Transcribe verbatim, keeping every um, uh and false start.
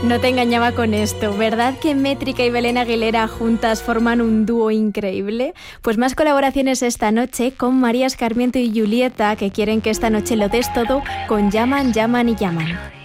No te engañaba con esto, ¿verdad que Métrica y Belén Aguilera juntas forman un dúo increíble? Pues más colaboraciones esta noche con María Escarmiento y Julieta, que quieren que esta noche lo des todo con Llaman, Llaman y Llaman.